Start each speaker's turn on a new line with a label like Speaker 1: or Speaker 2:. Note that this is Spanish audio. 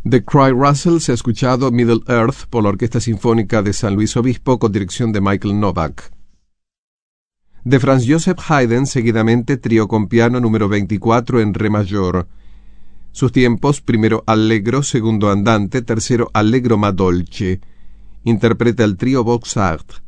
Speaker 1: De Cry Russell se ha escuchado Middle Earth por la Orquesta Sinfónica de San Luis Obispo con dirección de Michael Novak. De Franz Joseph Haydn, seguidamente Trío con piano número 24 en re mayor. Sus tiempos: primero allegro, segundo andante, tercero allegro ma dolce. Interpreta el trío Boxart.